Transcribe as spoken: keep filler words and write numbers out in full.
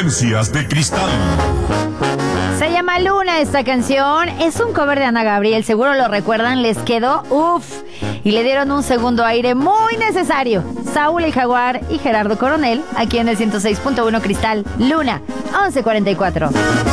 frecuencias de cristal. Se llama Luna esta canción. Es un cover de Ana Gabriel. Seguro lo recuerdan. Les quedó uff. Y le dieron un segundo aire muy necesario. Saúl el Jaguar y Gerardo Coronel. Aquí en el ciento seis punto uno Cristal. Luna, once cuarenta y cuatro.